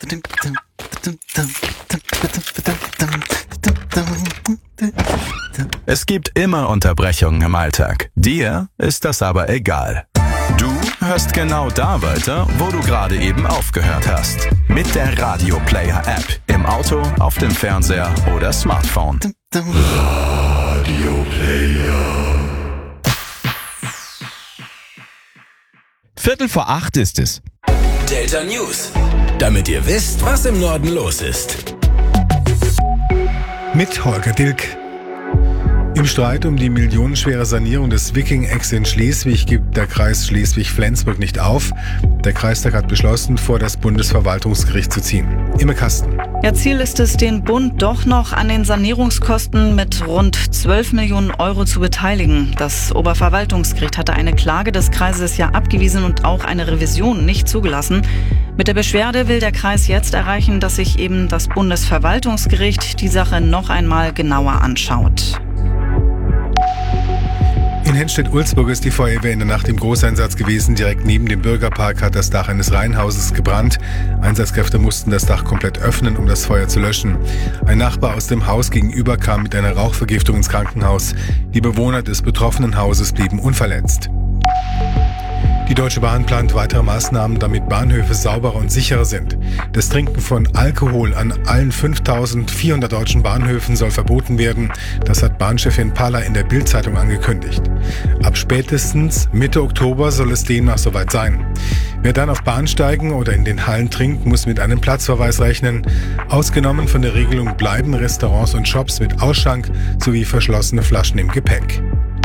Es gibt immer Unterbrechungen im Alltag. Dir ist das aber egal. Du hörst genau da weiter, wo du gerade eben aufgehört hast. Mit der Radio Player App. Im Auto, auf dem Fernseher oder Smartphone. Radio Player. 7:45 ist es. Delta News. Damit ihr wisst, was im Norden los ist. Mit Holger Dilk. Im Streit um die millionenschwere Sanierung des Viking-Ecks in Schleswig gibt der Kreis Schleswig-Flensburg nicht auf. Der Kreistag hat beschlossen, vor das Bundesverwaltungsgericht zu ziehen. Imme Kasten. Ja, Ziel ist es, den Bund doch noch an den Sanierungskosten mit rund 12 Millionen Euro zu beteiligen. Das Oberverwaltungsgericht hatte eine Klage des Kreises ja abgewiesen und auch eine Revision nicht zugelassen. Mit der Beschwerde will der Kreis jetzt erreichen, dass sich eben das Bundesverwaltungsgericht die Sache noch einmal genauer anschaut. In Henstedt-Ulzburg ist die Feuerwehr in der Nacht im Großeinsatz gewesen. Direkt neben dem Bürgerpark hat das Dach eines Reihenhauses gebrannt. Einsatzkräfte mussten das Dach komplett öffnen, um das Feuer zu löschen. Ein Nachbar aus dem Haus gegenüber kam mit einer Rauchvergiftung ins Krankenhaus. Die Bewohner des betroffenen Hauses blieben unverletzt. Die Deutsche Bahn plant weitere Maßnahmen, damit Bahnhöfe sauberer und sicherer sind. Das Trinken von Alkohol an allen 5.400 deutschen Bahnhöfen soll verboten werden. Das hat Bahnchefin Palla in der Bild-Zeitung angekündigt. Ab spätestens Mitte Oktober soll es demnach soweit sein. Wer dann auf Bahnsteigen oder in den Hallen trinkt, muss mit einem Platzverweis rechnen. Ausgenommen von der Regelung bleiben Restaurants und Shops mit Ausschank sowie verschlossene Flaschen im Gepäck.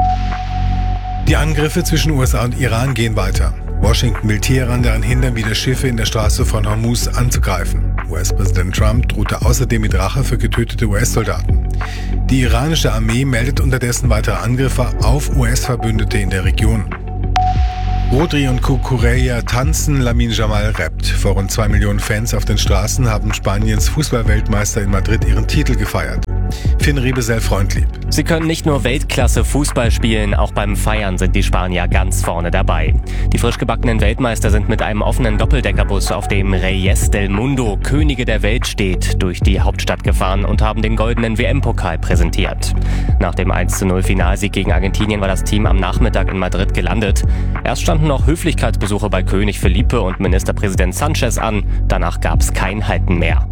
Die Angriffe zwischen USA und Iran gehen weiter. Washington will Teheran daran hindern, wieder Schiffe in der Straße von Hormuz anzugreifen. US-Präsident Trump drohte außerdem mit Rache für getötete US-Soldaten. Die iranische Armee meldet unterdessen weitere Angriffe auf US-Verbündete in der Region. Rodri und Cucurella tanzen, Lamine Yamal rappt. Vor rund 2 Millionen Fans auf den Straßen haben Spaniens Fußballweltmeister in Madrid ihren Titel gefeiert. Finn Riebesell freundlieb. Sie können nicht nur Weltklasse Fußball spielen, auch beim Feiern sind die Spanier ganz vorne dabei. Die frisch gebackenen Weltmeister sind mit einem offenen Doppeldeckerbus, auf dem Reyes del Mundo, Könige der Welt steht, durch die Hauptstadt gefahren und haben den goldenen WM-Pokal präsentiert. Nach dem 1:0 Finalsieg gegen Argentinien war das Team am Nachmittag in Madrid gelandet. Erst standen noch Höflichkeitsbesuche bei König Felipe und Ministerpräsident Sanchez an, danach gab's kein Halten mehr.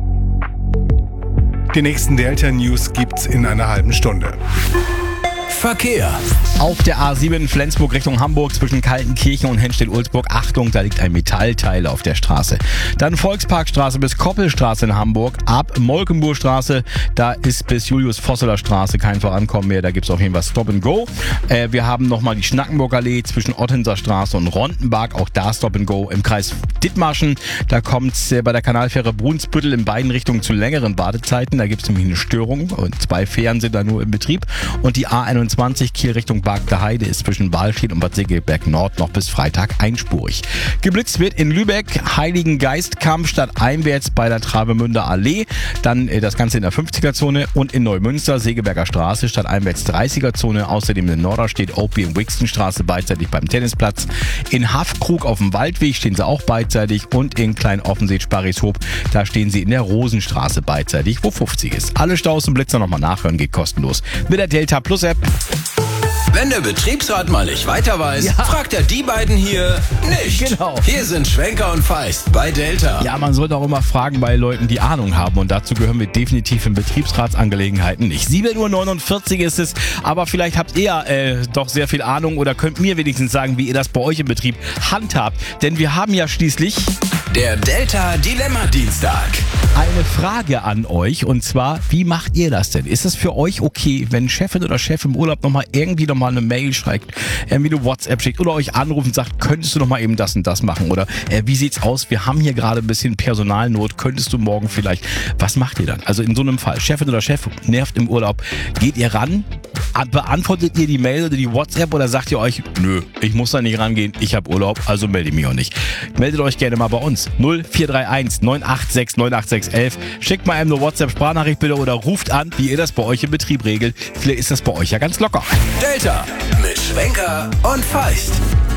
Die nächsten Delta-News gibt's in einer halben Stunde. Verkehr. Auf der A7 Flensburg Richtung Hamburg zwischen Kaltenkirchen und Henstedt-Ulzburg. Achtung, da liegt ein Metallteil auf der Straße. Dann Volksparkstraße bis Koppelstraße in Hamburg. Ab Molkenburgstraße, da ist bis Julius-Vosseler-Straße kein Vorankommen mehr. Da gibt's auf jeden Fall Stop and Go. Wir haben nochmal die Schnackenburgallee zwischen Ottenser Straße und Rondenberg. Auch da Stop and Go im Kreis Dithmarschen. Da kommt's bei der Kanalfähre Brunsbüttel in beiden Richtungen zu längeren Wartezeiten. Da gibt's nämlich eine Störung und 2 Fähren sind da nur im Betrieb. Und die A21 Kiel Richtung Bargter Heide ist zwischen Walschied und Bad Segeberg Nord noch bis Freitag einspurig. Geblitzt wird in Lübeck, Heiligengeistkamp stadteinwärts bei der Travemünder Allee, dann das Ganze in der 50er-Zone und in Neumünster, Segeberger Straße, stadteinwärts 30er-Zone, außerdem in Norderstedt, Opie und Wixenstraße beidseitig beim Tennisplatz. In Haffkrug auf dem Waldweg stehen sie auch beidseitig und in Klein-Offenseet Sparrishoop, da stehen sie in der Rosenstraße beidseitig, wo 50 ist. Alle Staus und Blitzer nochmal nachhören, geht kostenlos mit der Delta Plus App. Wenn der Betriebsrat mal nicht weiter weiß, fragt er die beiden hier nicht. Genau. Hier sind Schwenker und Feist bei Delta. Ja, man sollte auch immer fragen bei Leuten, die Ahnung haben. Und dazu gehören wir definitiv in Betriebsratsangelegenheiten nicht. 7:49 Uhr ist es, aber vielleicht habt ihr doch sehr viel Ahnung oder könnt mir wenigstens sagen, wie ihr das bei euch im Betrieb handhabt. Denn wir haben ja schließlich der Delta Dilemma Dienstag. Eine Frage an euch und zwar, wie macht ihr das denn? Ist es für euch okay, wenn Chefin oder Chef im Urlaub nochmal eine Mail schreibt, irgendwie eine WhatsApp schickt oder euch anruft und sagt, könntest du noch mal eben das und das machen oder wie sieht's aus? Wir haben hier gerade ein bisschen Personalnot, könntest du morgen vielleicht, was macht ihr dann? Also in so einem Fall, Chefin oder Chef nervt im Urlaub, geht ihr ran? Beantwortet ihr die Mail oder die WhatsApp oder sagt ihr euch, nö, ich muss da nicht rangehen, ich habe Urlaub, also melde ich mich auch nicht. Meldet euch gerne mal bei uns. 0431 986 98611. Schickt mal einem eine WhatsApp-Sprachnachricht bitte oder ruft an, wie ihr das bei euch im Betrieb regelt. Vielleicht ist das bei euch ja ganz locker. Delta mit Schwenker und Feist.